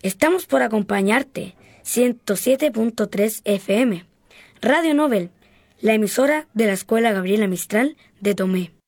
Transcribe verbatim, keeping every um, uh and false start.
Estamos por acompañarte. ciento siete punto tres F M. Radio Nobel, la emisora de la Escuela Gabriela Mistral de Tomé.